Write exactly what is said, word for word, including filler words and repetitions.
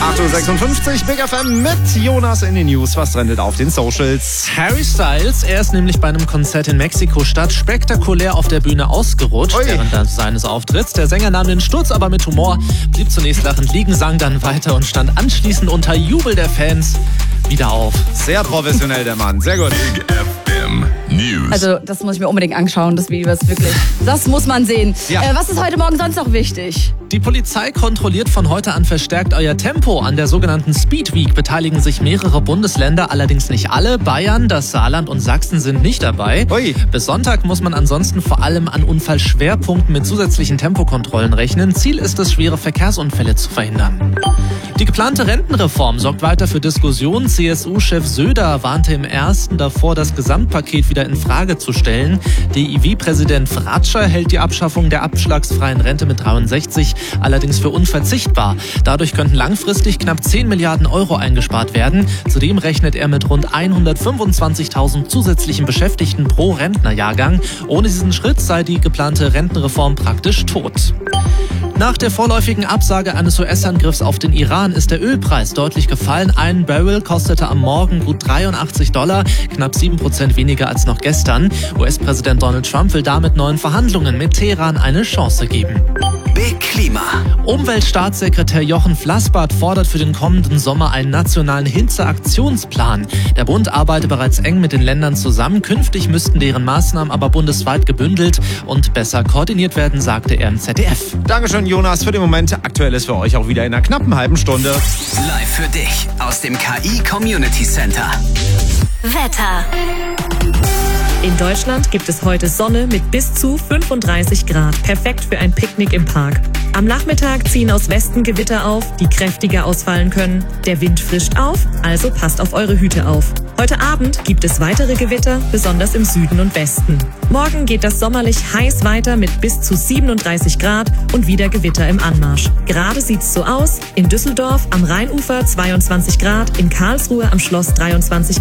acht Uhr sechsundfünfzig, Big F M mit Jonas in den News. Was trendet auf den Socials? Harry Styles, er ist nämlich bei einem Konzert in Mexiko-Stadt spektakulär auf der Bühne ausgerutscht Ui. während seines Auftritts. Der Sänger nahm den Sturz aber mit Humor, blieb zunächst lachend liegen, sang dann weiter und stand anschließend unter Jubel der Fans wieder auf. Sehr professionell, der Mann. Sehr gut. Big F M News. Also das muss ich mir unbedingt anschauen, das Video ist wirklich, das muss man sehen. Ja. Äh, was ist heute Morgen sonst noch wichtig? Die Polizei kontrolliert von heute an verstärkt euer Tempo. An der sogenannten Speed Week beteiligen sich mehrere Bundesländer, allerdings nicht alle. Bayern, das Saarland und Sachsen sind nicht dabei. Ui. Bis Sonntag muss man ansonsten vor allem an Unfallschwerpunkten mit zusätzlichen Tempokontrollen rechnen. Ziel ist es, schwere Verkehrsunfälle zu verhindern. Die geplante Rentenreform sorgt weiter für Diskussionen. C S U-Chef Söder warnte im ersten davor, das Gesamtpaket wieder in Frage zu stellen. D I W-Präsident Fratscher hält die Abschaffung der abschlagsfreien Rente mit dreiundsechzig allerdings für unverzichtbar. Dadurch könnten langfristig knapp zehn Milliarden Euro eingespart werden. Zudem rechnet er mit rund hundertfünfundzwanzigtausend zusätzlichen Beschäftigten pro Rentnerjahrgang. Ohne diesen Schritt sei die geplante Rentenreform praktisch tot. Nach der vorläufigen Absage eines U S-Angriffs auf den Iran ist der Ölpreis deutlich gefallen. Ein Barrel kostete am Morgen gut dreiundachtzig Dollar, knapp sieben Prozent weniger als noch gestern. U S-Präsident Donald Trump will damit neuen Verhandlungen mit Teheran eine Chance geben. Big Klima. Umweltstaatssekretär Jochen Flassbart fordert für den kommenden Sommer einen nationalen Hitzeaktionsplan. Der Bund arbeitet bereits eng mit den Ländern zusammen. Künftig müssten deren Maßnahmen aber bundesweit gebündelt und besser koordiniert werden, sagte er im Z D F. Dankeschön, Jonas. Für den Moment aktuell ist für euch auch wieder in einer knappen halben Stunde. Live für dich aus dem K I Community Center. Wetter. In Deutschland gibt es heute Sonne mit bis zu fünfunddreißig Grad. Perfekt für ein Picknick im Park. Am Nachmittag ziehen aus Westen Gewitter auf, die kräftiger ausfallen können. Der Wind frischt auf, also passt auf eure Hüte auf. Heute Abend gibt es weitere Gewitter, besonders im Süden und Westen. Morgen geht das sommerlich heiß weiter mit bis zu siebenunddreißig Grad und wieder Gewitter im Anmarsch. Gerade sieht's so aus: in Düsseldorf am Rheinufer zweiundzwanzig Grad, in Karlsruhe am Schloss dreiundzwanzig Grad.